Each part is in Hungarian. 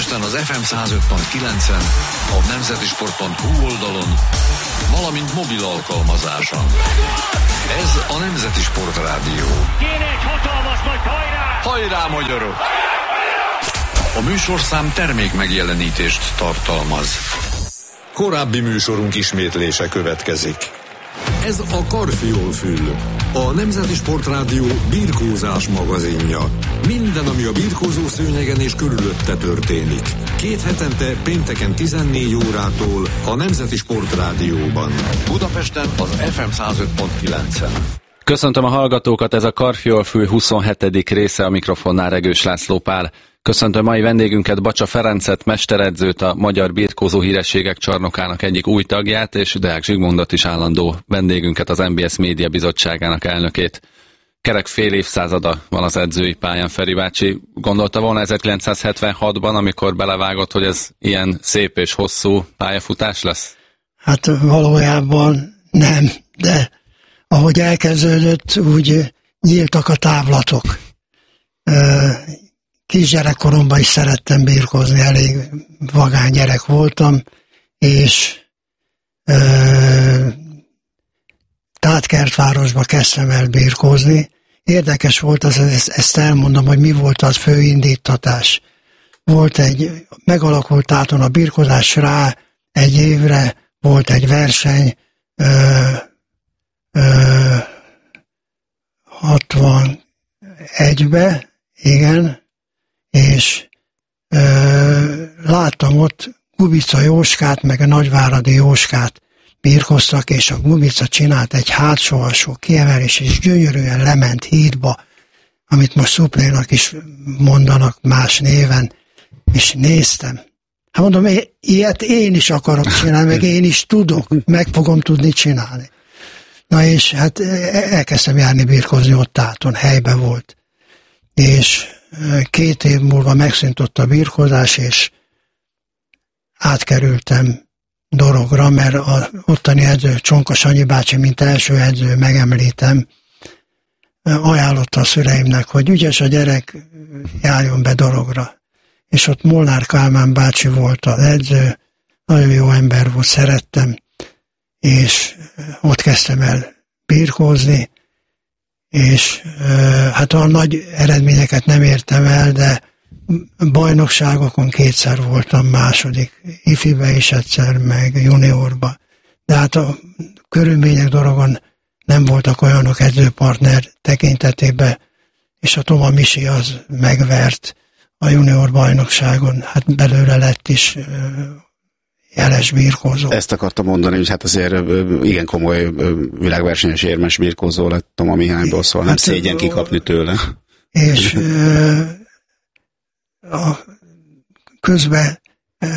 Budapesten az FM 105.9-en, a nemzetisport.hu oldalon, valamint mobil alkalmazáson. Ez a Nemzeti Sport Rádió. Kéne egy hatalmas nagy hajrá! Hajrá, magyarok! A műsorszám termék megjelenítést tartalmaz. Korábbi műsorunk ismétlése következik. Ez a Karfiol-fül, a Nemzeti Sport Rádió birkózás magazinja. Minden, ami a birkózó szőnyegen és körülötte történik. 2 hetente pénteken 14 órától a Nemzeti Sport Rádióban. Budapesten az FM 105.9-en. Köszöntöm a hallgatókat, ez a Karfiol-fül 27. része, a mikrofonnál Regős László Pál. Köszöntöm mai vendégünket, Bacsa Ferencet, mesteredzőt, a Magyar Birkózó Hírességek Csarnokának egyik új tagját, és Deák Zsigmondot is állandó vendégünket, az MBS Média Bizottságának elnökét. Kerek fél évszázada van az edzői pályán, Feri bácsi. Gondolta volna 1976-ban, amikor belevágott, hogy ez ilyen szép és hosszú pályafutás lesz? Hát valójában nem, de ahogy elkezdődött, úgy nyíltak a távlatok. Kisgyerekkoromban is szerettem birkózni, elég vagány gyerek voltam, és Tátkertvárosba kezdtem el birkózni. Érdekes volt ezt elmondom, hogy mi volt az fő indítatás. Megalakult táton a birkózás rá, egy évre volt egy verseny, 61-be, igen, és láttam ott Gubica Jóskát, meg a Nagyváradi Jóskát birkoztak, és a Gubica csinált egy hátsó-alsó kiemelés, és gyönyörűen lement hídba, amit most szuplénak is mondanak más néven, és néztem. Hát mondom, ilyet én is akarok csinálni, meg én is tudok, meg fogom tudni csinálni. Na és hát elkezdtem járni birkozni ott táton, helyben volt. És 2 év múlva megszűnt ott a birkozás, és átkerültem Dorogra, mert az ottani edző, Csonka Sanyi bácsi, mint első edző, megemlítem, ajánlotta a szüleimnek, hogy ügyes a gyerek, járjon be Dorogra. És ott Molnár Kálmán bácsi volt az edző, nagyon jó ember volt, szerettem, és ott kezdtem el birkózni, és hát olyan nagy eredményeket nem értem el, de bajnokságokon 2-szer voltam második, ifibe is egyszer, meg juniorba. De hát a körülmények Dorogon nem voltak olyanok edzőpartner tekintetében, és a Toma Misi az megvert a junior bajnokságon, hát belőle lett is jeles birkózó. Ezt akartam mondani, hogy hát azért igen komoly világversenyes érmes birkózó lett Toma Mihályból, szóval nem szégyen kikapni tőle. És közben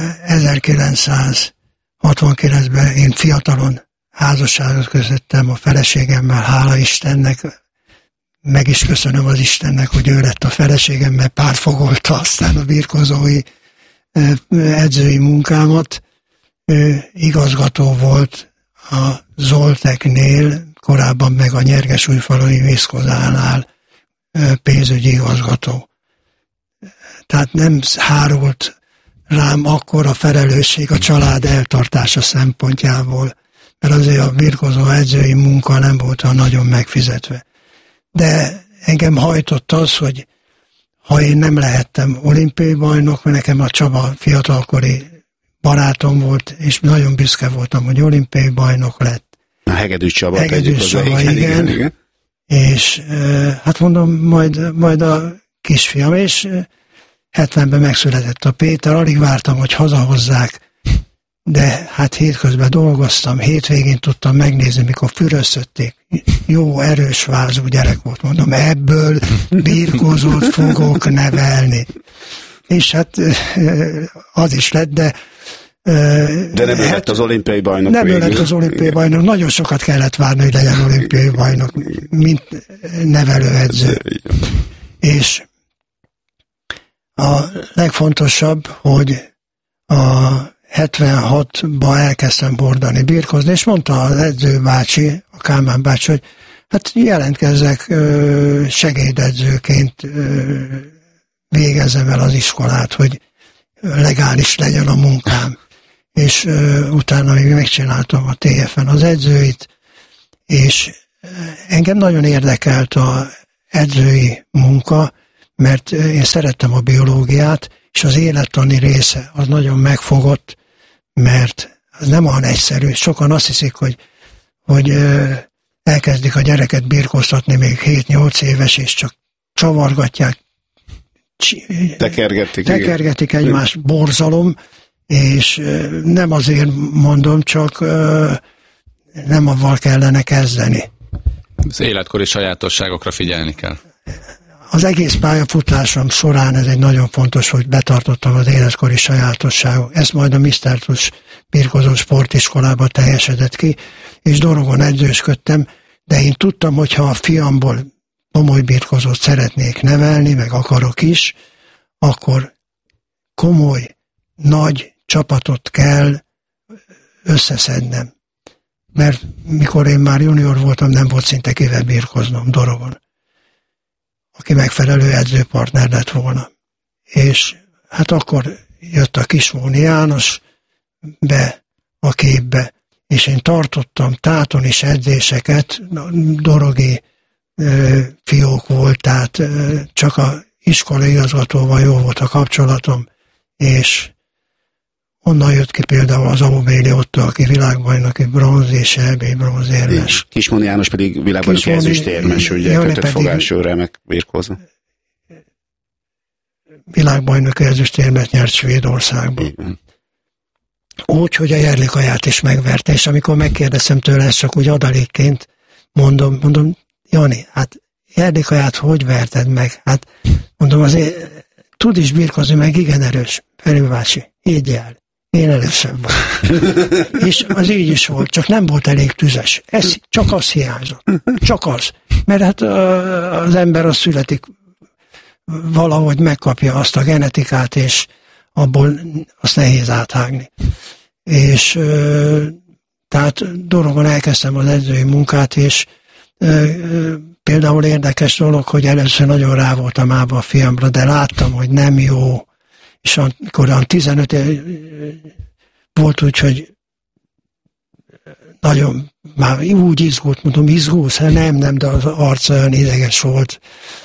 1969-ben én fiatalon házasságot kötöttem a feleségemmel, hála Istennek, meg is köszönöm az Istennek, hogy ő lett a feleségem, mert pártfogolta aztán a birkózói edzői munkámat. Ő igazgató volt a Zolteknél, korábban meg a Nyergesújfalui Viszkozánál pénzügyi igazgató. Tehát nem hárult rám akkor a felelősség a család eltartása szempontjából, mert azért a birkózó edzői munka nem volt olyan nagyon megfizetve. De engem hajtott az, hogy ha én nem lehettem olimpiai bajnok, mert nekem a Csaba fiatalkori barátom volt, és nagyon büszke voltam, hogy olimpiai bajnok lett. A Hegedűs Csaba. Hegedűs Csaba, igen. És hát mondom, majd a kisfiam, és 70-ben megszületett a Péter, alig vártam, hogy hazahozzák, de hát hétközben dolgoztam, hétvégén tudtam megnézni, mikor füröszötték. Jó, erős vázú gyerek volt, mondom, ebből birkózót fogok nevelni. És hát az is lett, de nem ő lett az olimpiai bajnok. Nem ő lett az olimpiai bajnok. Nagyon sokat kellett várni, hogy legyen olimpiai bajnok, mint nevelőedző. És a legfontosabb, hogy a 76-ban elkezdtem bordani, birkózni, és mondta az edző bácsi, a Kálmán bácsi, hogy hát jelentkezzek segédedzőként, végezzem el az iskolát, hogy legális legyen a munkám. És utána még megcsináltam a TF-en az edzőit, és engem nagyon érdekelt az edzői munka, mert én szerettem a biológiát, és az élettani része az nagyon megfogott, mert az nem olyan egyszerű. Sokan azt hiszik, hogy elkezdik a gyereket birkóztatni még 7-8 éves, és csak csavargatják, tekergetik egymást, borzalom, és nem azért mondom, csak nem avval kellene kezdeni. Az életkori sajátosságokra figyelni kell. Az egész pályafutásom során ez egy nagyon fontos, hogy betartottam az életkori sajátosságok. Ezt majd a Misztertus birkozó sportiskolába teljesedett ki, és Dorogon edzősködtem, de én tudtam, hogy ha a fiamból komoly birkozót szeretnék nevelni, meg akarok is, akkor komoly, nagy csapatot kell összeszednem. Mert mikor én már junior voltam, nem volt szinte kivel birkoznom Dorogon, aki megfelelő edzőpartner lett volna. És hát akkor jött a Kismóni János be a képbe, és én tartottam táton is edzéseket, dorogi fiók volt, tehát csak a iskolai igazgatóval jó volt a kapcsolatom, és onnan jött ki például az Aubéli Otto, aki világbajnoki bronz és EB bronzérmes. Kismóni János pedig világbajnoki ezüstérmes, ugye kötött fogású remek birkózó. Világbajnoki ezüstérmet nyert Svédországban. Úgy, hogy a Jerlikaját is megverte, és amikor megkérdeztem tőle, ezt csak úgy adalékként mondom, Jani, hát Jerlikaját hogy verted meg? Hát mondom, azért tud is birkozni, meg igen erős. Feri bácsi, így el. Én erősebb volt. És az így is volt, csak nem volt elég tüzes. Ez csak az hiányzott. Csak az. Mert hát az ember az születik, valahogy megkapja azt a genetikát, és abból azt nehéz áthágni. És tehát Dorogon elkezdtem az edzői munkát, és például érdekes dolog, hogy először nagyon rá voltam ába a fiamra, de láttam, hogy nem jó, és amikor 15 volt úgy, hogy nagyon már úgy izgult, mondom, izgulsz? Nem, de az arca olyan ideges volt.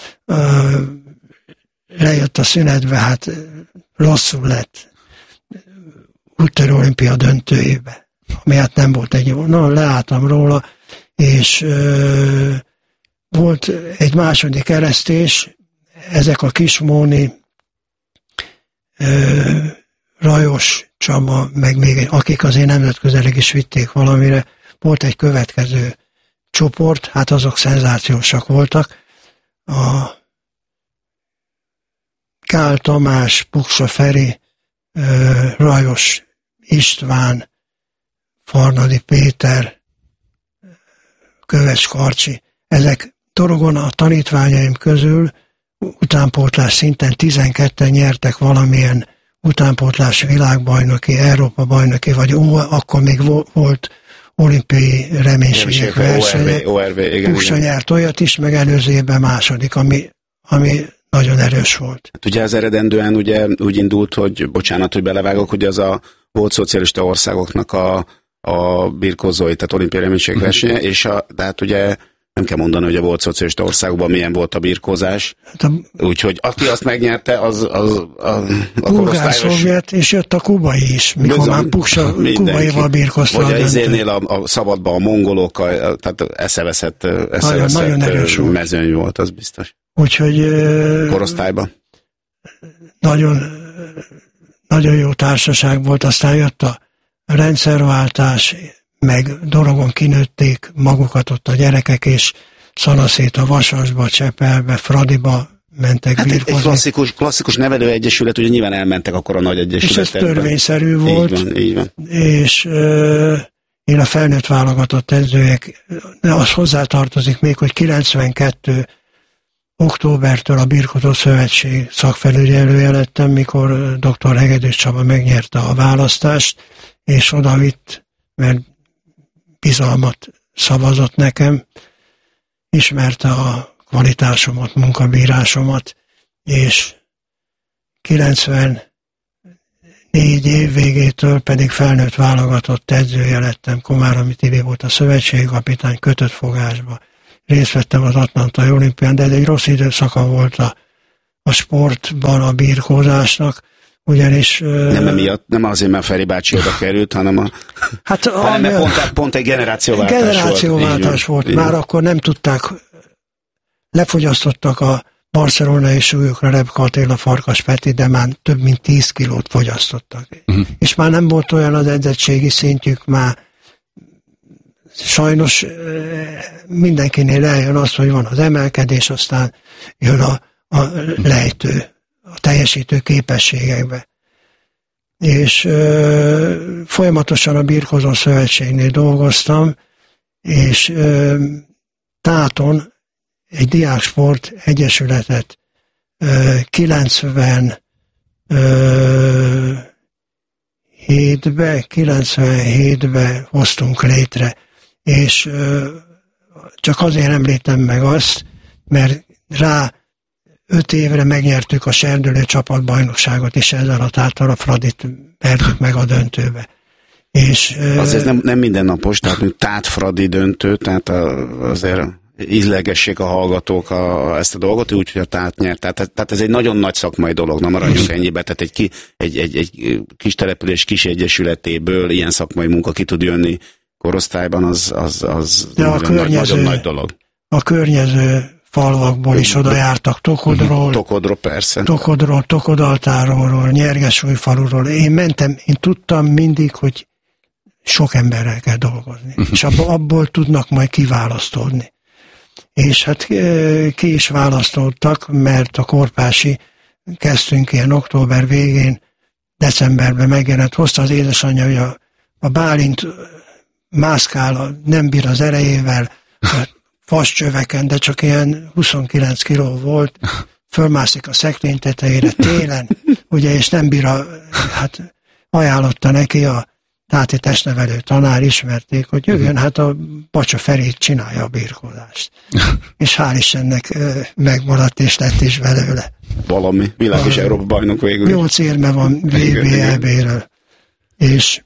Lejött a szünetbe, hát rosszul lett. Úttörő olimpia döntőjébe, ami hát nem volt egy jó. Leálltam róla, és volt egy második eresztés, ezek a Kismóni, Rajos Csaba, meg még akik azért nemzetközileg is vitték valamire, volt egy következő csoport, hát azok szenzációsak voltak. A Kál Tamás, Puksa Feri, Rajos István, Farnadi Péter, Köves Karcsi, ezek Dorogon a tanítványaim közül utánpótlás szinten 12-en nyertek valamilyen utánpótlás világbajnoki, Európa bajnoki, vagy akkor még volt olimpiai reménységek verseny. Puksa nyert olyat is, meg előző évben második, ami nagyon erős volt. Hát ugye az eredendően ugye úgy indult, hogy bocsánat, hogy belevágok, hogy az a volt szocialista országoknak a birkózói, tehát olimpiai reménységek versenye, és de hát ugye nem kell mondani, hogy a volt szocialista országokban milyen volt a birkózás. Hát úgyhogy aki azt megnyerte, az a bulgár-szovjet, és jött a kubai is, mikor bizony, már Puksa kubaival birkozta. Vagy az izénél a szabadban a mongolok, tehát eszeveszett mezőny volt, az biztos. Úgyhogy korosztályban. Nagyon, nagyon jó társaság volt, aztán jött a rendszerváltás, meg Dorogon kinőtték magukat ott a gyerekek, és szanaszét a Vasasba, Csepelbe, Fradiba mentek birkozni. Egy klasszikus nevelőegyesület, ugye nyilván elmentek akkor a nagy egyesületekbe. És ez törvényszerű volt. Így van. És én a felnőtt válogatott edzőjek, de az hozzátartozik még, hogy 92 októbertől a Birkozó Szövetség szakfelügyelője lettem, mikor dr. Hegedűs Csaba megnyerte a választást, és odavitt, mert bizalmat szavazott nekem, ismerte a kvalitásomat, munkabírásomat, és 94 4 év végétől pedig felnőtt válogatott edzője lettem. Komáromi Tibi volt a szövetségkapitány, kötött fogásba. Részt vettem az atlantai olimpián, de ez egy rossz időszaka volt a sportban a birkózásnak, ugyanis... Nem azért, mert Feri bácsi oda került, hanem pont egy generációváltás volt. Már akkor nem tudták, lefogyasztottak a barcelonai súlyokra Rebka Attila, Farkas Peti, de már több mint 10 kilót fogyasztottak. És már nem volt olyan az edzettségi szintjük, már sajnos mindenkinél eljön az, hogy van az emelkedés, aztán jön a lejtő, a teljesítő képességekbe. És folyamatosan a Birkózó Szövetségnél dolgoztam, és Táton egy diáksport egyesületet 97-ben hoztunk létre, és csak azért említem meg azt, mert rá 5 évre megnyertük a serdülő csapatbajnokságot, és ezzel a Táttal a Fradit vertük meg a döntőbe. És, azért nem mindennapos, tehát Tát-Fradi döntő, tehát azért ízlegessék a hallgatók ezt a dolgot, úgyhogy a Tát nyert. Tehát ez egy nagyon nagy szakmai dolog, na maradjunk ennyibe. Tehát egy kis település, kis egyesületéből ilyen szakmai munka ki tud jönni korosztályban, az nagyon nagy dolog. A környező falvakból is oda jártak, Tokodról, persze. Tokodaltáról, Nyergesújfaluról. Én tudtam mindig, hogy sok emberrel kell dolgozni, és abból tudnak majd kiválasztódni. És hát ki is választottak, mert a Korpási kezdtünk ilyen október végén, decemberben megjelent, hozta az édesanyja, hogy a Bálint mászkál, nem bír az erejével, vascsöveken, de csak ilyen 29 kiló volt, fölmászik a szekrény tetejére télen, ugye, és nem bír hát ajánlotta neki a táti testnevelő tanár, ismerték, hogy jöjjön, hát a Bacsa Feri csinálja a birkózást. És hál' Istennek megmaradt, és lett is belőle. Valami, világ és Európa bajnok végül. 8 érme van VB-EB-ről. És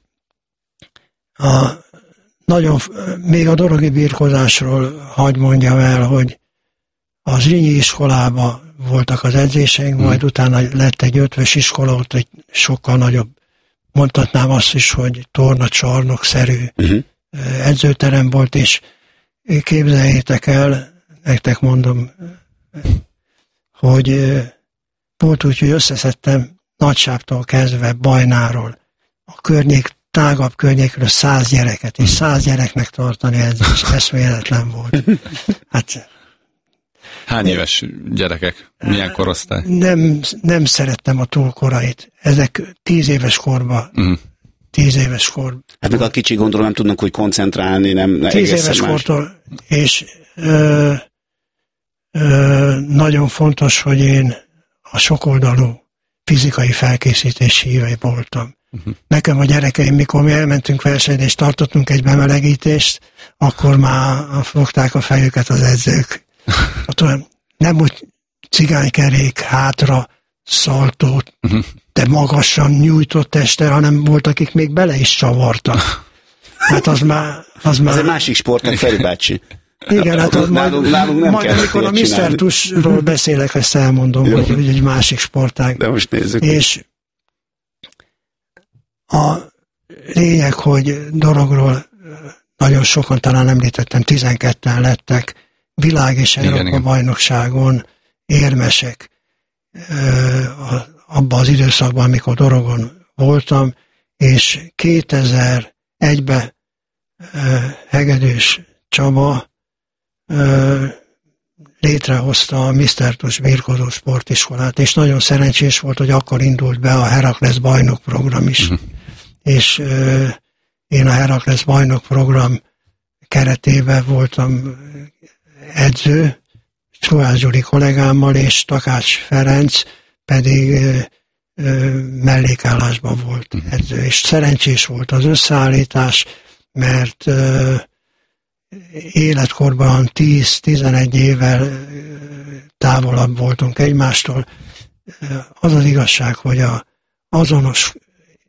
még a dorogi birkózásról hadd mondjam el, hogy az Zrínyi iskolában voltak az edzéseink, majd utána lett egy ötvös iskola, ott egy sokkal nagyobb, mondhatnám azt is, hogy tornacsarnok-szerű edzőterem volt, és képzeljétek el, nektek mondom, hogy volt úgy, hogy összeszedtem Nagyságtól kezdve Bajnáról, a tágabb környékről 100 gyereket, és 100 gyereknek tartani edzést, eszméletlen volt. Hát, hány éves gyerekek? Milyen korosztály? Nem szerettem a túlkorait. Ezek 10 éves korban. 10 éves kor. Hát meg a kicsi gondolom nem tudnak úgy koncentrálni, nem 10 éves kortól, és nagyon fontos, hogy én a sokoldalú fizikai felkészítés hívei voltam. Nekem a gyerekeim, mikor mi elmentünk versenyre, és tartottunk egy bemelegítést, akkor már fogták a fejüket az edzők. Nem úgy cigánykerék, hátra, szaltót, de magasan nyújtott teste, hanem volt, akik még bele is csavartak. Hát az már... Ez egy másik sportnak, Feri bácsi. Igen, hát nálunk nem majd amikor a Mr. Tussról beszélek, ezt elmondom, hogy egy másik sportág. De most nézzük. És a lényeg, hogy dologról nagyon sokan, talán említettem, 12-en lettek világ és Európa bajnokságon érmesek abban az időszakban, amikor dorogon voltam, és 2001-ben Hegedűs Csaba létrehozta a Mr. Tuss birkózó sportiskolát, és nagyon szerencsés volt, hogy akkor indult be a Heraklesz bajnok program is. És én a Heraklesz bajnok program keretében voltam edző, Csuhász Gyuri kollégámmal, és Takács Ferenc pedig mellékállásban volt edző. És szerencsés volt az összeállítás, mert életkorban 10-11 évvel távolabb voltunk egymástól. Az az igazság, hogy azonos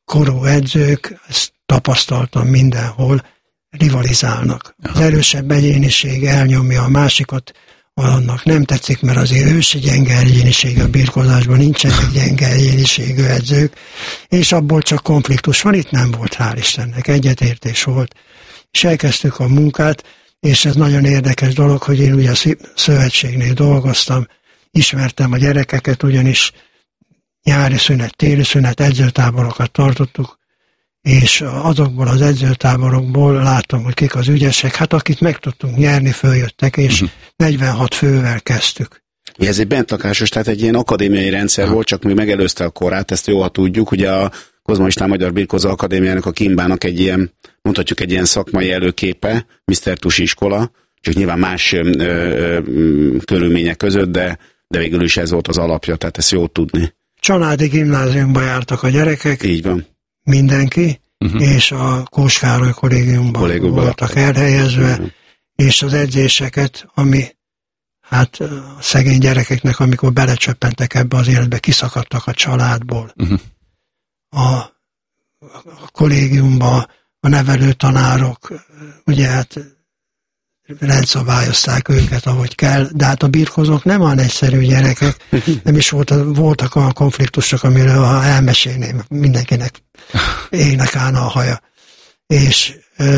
korú edzők, ezt tapasztaltam mindenhol, rivalizálnak. Az erősebb egyéniség elnyomja a másikat, annak nem tetszik, mert azért ősi gyenge egyéniség a birkózásban, nincsenek gyenge egyéniségű edzők, és abból csak konfliktus van, itt nem volt, hál' Istennek, egyetértés volt. És elkezdtük a munkát, és ez nagyon érdekes dolog, hogy én ugye a szövetségnél dolgoztam, ismertem a gyerekeket, ugyanis nyári szünet, téli szünet, edzőtáborokat tartottuk, és azokból az edzőtáborokból láttam, hogy kik az ügyesek, hát akit meg tudtunk nyerni, följöttek, és 46 fővel kezdtük. Ez egy bentlakásos, tehát egy ilyen akadémiai rendszer volt, csak még megelőzte a korát, ezt jó, ha tudjuk, ugye a Kozma István Magyar Birkózó Akadémiának, a Kimbának egy ilyen, mondhatjuk egy ilyen szakmai előképe, Mr. Tusi iskola, csak nyilván más körülmények között, de végül is ez volt az alapja, tehát ezt jó tudni. Családi gimnáziumba jártak a gyerekek. Így van. Mindenki, és a Kós Károly kollégiumban voltak elhelyezve, és az edzéseket, ami hát a szegény gyerekeknek, amikor belecsöppentek ebbe az életbe, kiszakadtak a családból. A kollégiumban a nevelő tanárok, ugye hát rendszabályozták őket, ahogy kell, de hát a birkózók nem olyan egyszerű gyerekek, nem is voltak olyan konfliktusok, amiről ha elmesélném, mindenkinek égnek állna a haja. És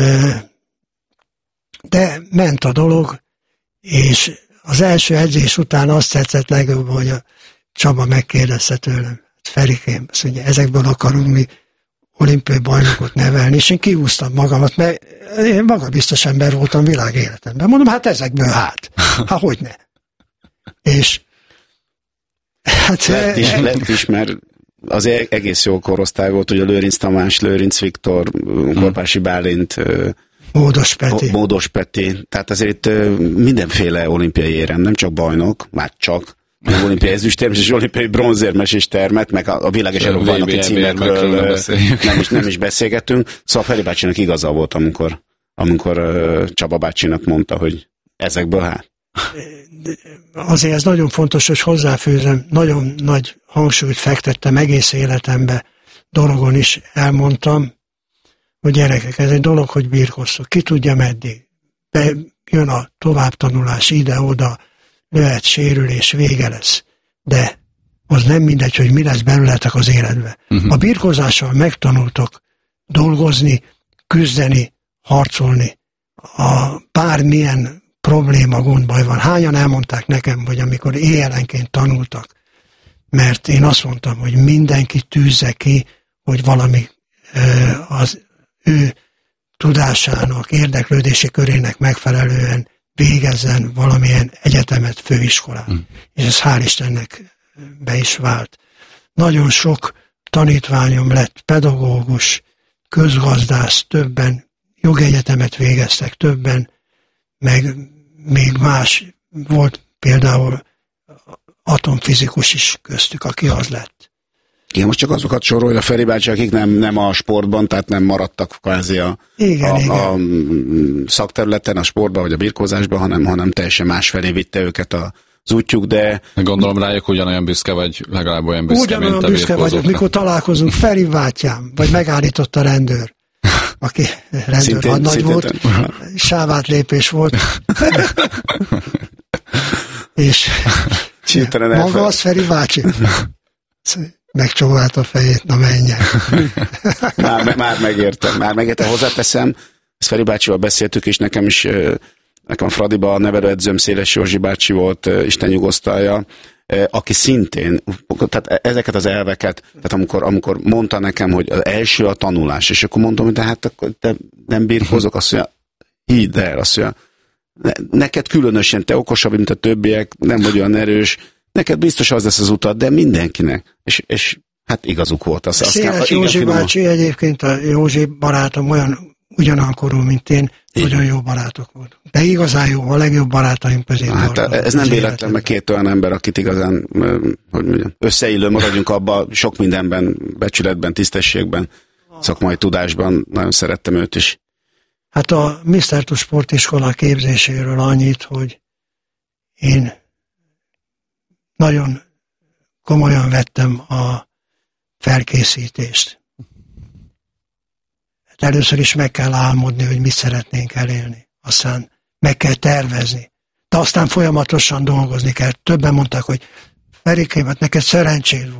de ment a dolog, és az első edzés után azt tetszett legjobb, hogy a Csaba megkérdezte tőlem, Ferikém, azt mondja, ezekből akarunk mi olimpiai bajnokot nevelni, és én kihúztam magamat, mert én magabiztos ember voltam világéletemben. Mondom, hát ezekből hát hogyne. És hát... Lett is, mert az egész jó korosztály volt, hogy a Lőrinc Tamás, Lőrinc Viktor, Korpási Bálint, Módos Peti, tehát azért mindenféle olimpiai érem, nem csak bajnok, már csak, olimpiai ezüstérmes és olimpiai bronzérmes is termet, meg a világ és Európa bajnoki címekről nem is beszélgetünk. Szóval Feri bácsinak igaza volt, amikor Csaba bácsinak mondta, hogy ezekből hát. Azért ez nagyon fontos, hogy hozzáfűzem, nagyon nagy hangsúlyt fektettem egész életembe, dologon is elmondtam, hogy gyerekek, ez egy dolog, hogy birkóztok, ki tudja meddig. Jön a továbbtanulás ide-oda, lehet sérülés, vége lesz. De az nem mindegy, hogy mi lesz belőletek az életbe. A birkózással megtanultok dolgozni, küzdeni, harcolni. Bármilyen probléma, gondbaj van. Hányan elmondták nekem, hogy amikor éjjelenként tanultak, mert én azt mondtam, hogy mindenki tűzze ki, hogy valami az ő tudásának, érdeklődési körének megfelelően végezzen valamilyen egyetemet, főiskolát. És ez hál' Istennek be is vált. Nagyon sok tanítványom lett, pedagógus, közgazdász, többen jogegyetemet végeztek, többen, meg még más volt, például atomfizikus is köztük, aki az lett. Igen, most csak azokat sorolja a Feri bácsi, akik nem a sportban, tehát nem maradtak kvázi a szakterületen, a sportban vagy a birkózásban, hanem teljesen másfelé vitte őket az útjuk, de... Gondolom rájuk ugyanolyan büszke vagy, legalább olyan büszke, mint a birkózókra. Büszke vagyok, mikor találkozunk, Feri bátyám, vagy megállított a rendőr, aki rendőr hadnagy volt, sávátlépés volt. És maga az Feri bácsi. Megcsóvált a fejét, na menjen. Már megértem. Hozzáteszem, ezt Feri bácsival beszéltük, és nekem a Fradiba a nevelőedzőm Széles Józsi bácsi volt, Isten nyugosztalja, aki szintén, tehát ezeket az elveket, tehát amikor mondta nekem, hogy az első a tanulás, és akkor mondtam, hogy de hát akkor te nem birkózok, azt mondja, hidd el, azt mondja, neked különösen, te okosabb, mint a többiek, nem vagy olyan erős, neked biztos az lesz az utat, de mindenkinek. És hát igazuk volt. Széles Józsi bácsi, egyébként a Józsi barátom ugyanankorú, mint én, nagyon jó barátok volt. De igazán jó, a legjobb barátaim közé. Hát ez nem véletlen, meg két olyan ember, akit igazán, hogy mondjam, összeillő, maradjunk abba, sok mindenben, becsületben, tisztességben, szakmai tudásban, nagyon szerettem őt is. Hát a Mr. Tuss sportiskola képzéséről annyit, hogy én nagyon komolyan vettem a felkészítést. Hát először is meg kell álmodni, hogy mit szeretnénk elérni. Aztán meg kell tervezni. De aztán folyamatosan dolgozni kell. Többen mondták, hogy Ferikém, hát neked szerencséd volt.